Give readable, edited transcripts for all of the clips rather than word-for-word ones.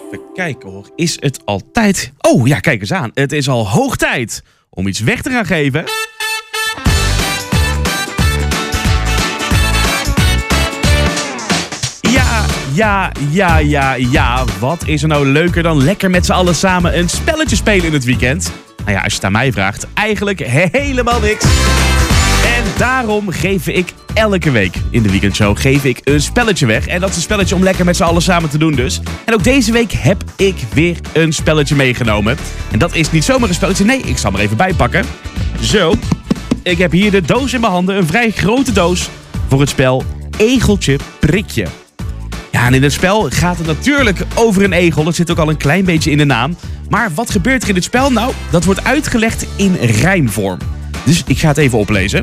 Even kijken hoor. Is het al tijd? Oh ja, kijk eens aan. Het is al hoog tijd om iets weg te gaan geven. Ja. Wat is er nou leuker dan lekker met z'n allen samen een spelletje spelen in het weekend? Nou ja, als je het aan mij vraagt, eigenlijk helemaal niks. En daarom geef ik elke week in de weekendshow een spelletje weg. En dat is een spelletje om lekker met z'n allen samen te doen dus. En ook deze week heb ik weer een spelletje meegenomen. En dat is niet zomaar een spelletje. Nee, ik zal hem er even bijpakken. Zo. Ik heb hier de doos in mijn handen. Een vrij grote doos voor het spel Egeltje Prikje. Ja, en in het spel gaat het natuurlijk over een egel. Dat zit ook al een klein beetje in de naam. Maar wat gebeurt er in het spel? Nou, dat wordt uitgelegd in rijmvorm. Dus ik ga het even oplezen.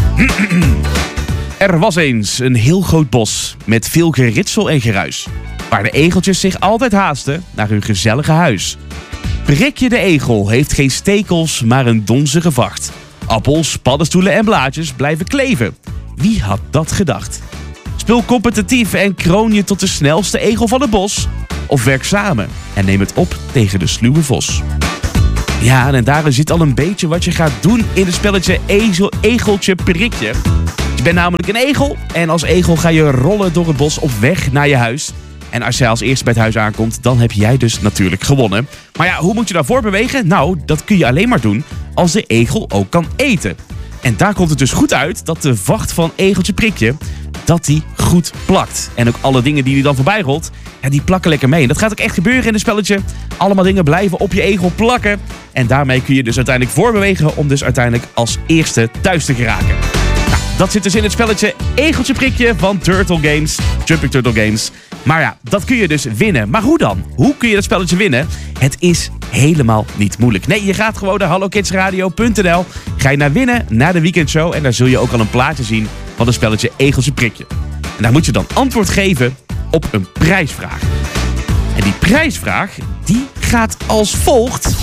Er was eens een heel groot bos met veel geritsel en geruis, waar de egeltjes zich altijd haasten naar hun gezellige huis. Prikje de egel heeft geen stekels, maar een donzige vacht. Appels, paddenstoelen en blaadjes blijven kleven. Wie had dat gedacht? Speel competitief en kroon je tot de snelste egel van het bos. Of werk samen en neem het op tegen de sluwe vos. Ja, en daarin zit al een beetje wat je gaat doen in het spelletje Egeltje Prikje. Je bent namelijk een egel en als egel ga je rollen door het bos op weg naar je huis. En als jij als eerste bij het huis aankomt, dan heb jij dus natuurlijk gewonnen. Maar ja, hoe moet je daarvoor bewegen? Nou, dat kun je alleen maar doen als de egel ook kan eten. En daar komt het dus goed uit dat de vacht van Egeltje Prikje, dat die goed plakt. En ook alle dingen die dan voorbij rolt, ja, die plakken lekker mee. En dat gaat ook echt gebeuren in het spelletje. Allemaal dingen blijven op je egel plakken. En daarmee kun je dus uiteindelijk voorbewegen om dus uiteindelijk als eerste thuis te geraken. Nou, dat zit dus in het spelletje Egeltje Prikje van Turtle Games, Jumping Turtle Games. Maar ja, dat kun je dus winnen. Maar hoe dan? Hoe kun je dat spelletje winnen? Het is helemaal niet moeilijk. Nee, je gaat gewoon naar hallokidsradio.nl. Ga je naar winnen, naar de weekendshow. En daar zul je ook al een plaatje zien van het spelletje Egeltje Prikje. En daar moet je dan antwoord geven op een prijsvraag. En die prijsvraag, die gaat als volgt.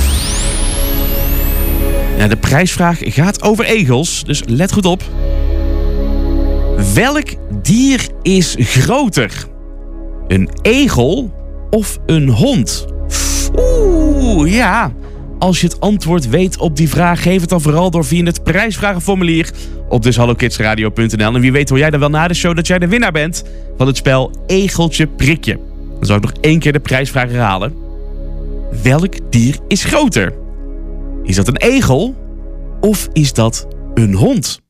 Ja, de prijsvraag gaat over egels, dus let goed op. Welk dier is groter? Een egel of een hond? Ja. Als je het antwoord weet op die vraag, geef het dan vooral door via het prijsvragenformulier op dus hallokidsradio.nl. En wie weet hoor jij dan wel na de show dat jij de winnaar bent van het spel Egeltje Prikje. Dan zal ik nog 1 keer de prijsvraag herhalen. Welk dier is groter? Is dat een egel of is dat een hond?